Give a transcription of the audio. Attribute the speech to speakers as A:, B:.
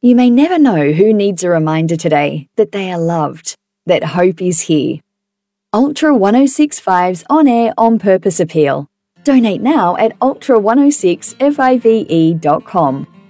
A: You may never know who needs a reminder today that they are loved, that hope is here. Ultra 1065's on-air on-purpose appeal. Donate now at ultra106five.com.